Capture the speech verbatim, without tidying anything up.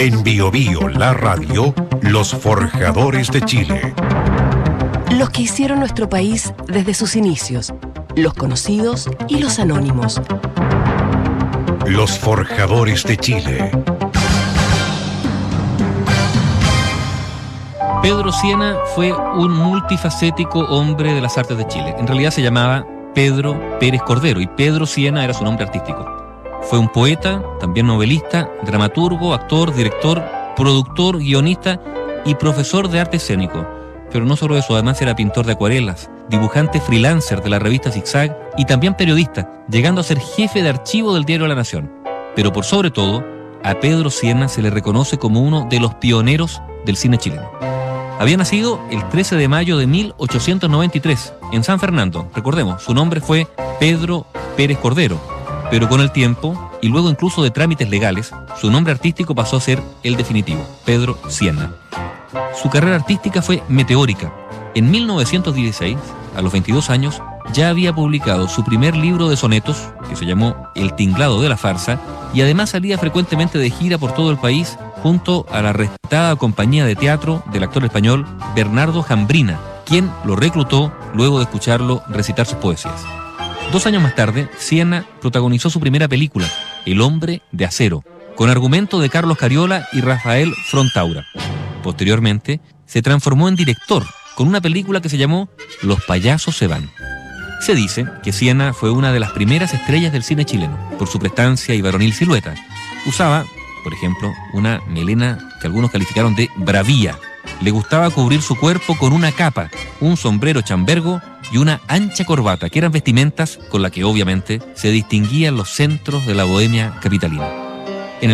En Bio Bio, la radio, los forjadores de Chile. Los que hicieron nuestro país desde sus inicios, los conocidos y los anónimos. Los forjadores de Chile. Pedro Sienna fue un multifacético hombre de las artes de Chile. En realidad se llamaba Pedro Pérez Cordero y Pedro Sienna era su nombre artístico. Fue un poeta, también novelista, dramaturgo, actor, director, productor, guionista y profesor de arte escénico. Pero no solo eso, además era pintor de acuarelas, dibujante freelancer de la revista Zigzag y también periodista, llegando a ser jefe de archivo del diario La Nación. Pero por sobre todo, a Pedro Sienna se le reconoce como uno de los pioneros del cine chileno. Había nacido el trece de mayo de mil ochocientos noventa y tres en San Fernando. Recordemos, su nombre fue Pedro Pérez Cordero, pero con el tiempo, y luego incluso de trámites legales, su nombre artístico pasó a ser el definitivo, Pedro Sienna. Su carrera artística fue meteórica. En mil novecientos dieciséis, a los veintidós años, ya había publicado su primer libro de sonetos, que se llamó El tinglado de la farsa, y además salía frecuentemente de gira por todo el país junto a la respetada compañía de teatro del actor español Bernardo Jambrina, quien lo reclutó luego de escucharlo recitar sus poesías. Dos años más tarde, Sienna protagonizó su primera película, El hombre de acero, con argumento de Carlos Cariola y Rafael Frontaura. Posteriormente, se transformó en director, con una película que se llamó Los payasos se van. Se dice que Sienna fue una de las primeras estrellas del cine chileno, por su prestancia y varonil silueta. Usaba, por ejemplo, una melena que algunos calificaron de bravía. Le gustaba cubrir su cuerpo con una capa, un sombrero chambergo y una ancha corbata, que eran vestimentas con las que obviamente se distinguían los centros de la bohemia capitalina.